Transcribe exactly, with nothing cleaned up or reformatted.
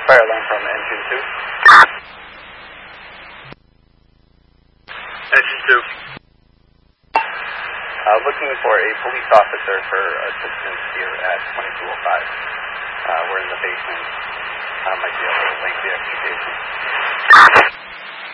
fire alarm from engine two. Engine two. Uh, looking for a police officer for assistance here at twenty-two oh five. Uh, we're in the basement. Uh, might be a little lengthy explanation.